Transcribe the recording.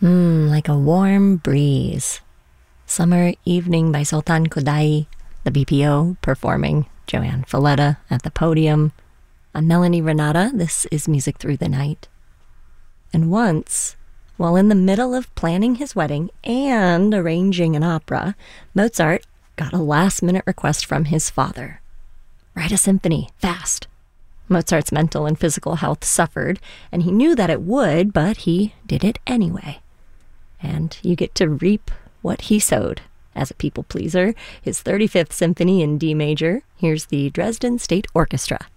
Like a warm breeze. Summer Evening by Sultan Kodai, the BPO performing, Joanne Falletta at the podium. I'm Melanie Renata. This is Music Through the Night. And once, while in the middle of planning his wedding and arranging an opera, Mozart got a last-minute request from his father. Write a symphony, fast. Mozart's mental and physical health suffered, and he knew that it would, but he did it anyway. And you get to reap what he sowed. As a people pleaser, his 35th Symphony in D major, here's the Dresden State Orchestra.